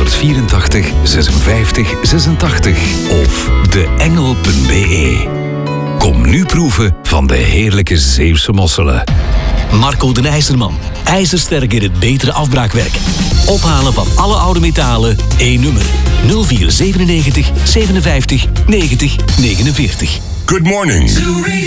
284 56 86 of deengel.be. Kom nu proeven van de heerlijke Zeeuwse mosselen. Marco den IJzerman. IJzersterk in het betere afbraakwerk. Ophalen van alle oude metalen. 1 nummer. 0497 57 90 49. Good morning.